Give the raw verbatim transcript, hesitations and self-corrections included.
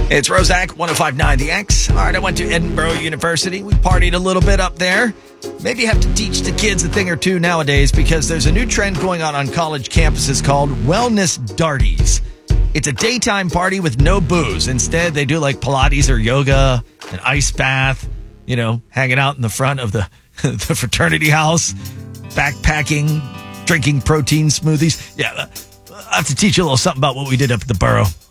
It's Roszak, one oh five point nine The X. All right, I went to Edinburgh University. We partied a little bit up there. Maybe you have to teach the kids a thing or two nowadays because there's a new trend going on on college campuses called Wellness Darties. It's a daytime party with no booze. Instead, they do like Pilates or yoga, an ice bath, you know, hanging out in the front of the, the fraternity house, backpacking, drinking protein smoothies. Yeah, I have to teach you a little something about what we did up at the Borough.